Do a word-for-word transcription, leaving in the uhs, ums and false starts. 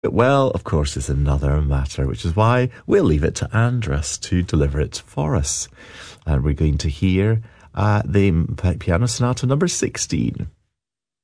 Well, of course, it's another matter, which is why we'll leave it to Andras to deliver it for us. And we're going to hear uh, the Piano Sonata number sixteen.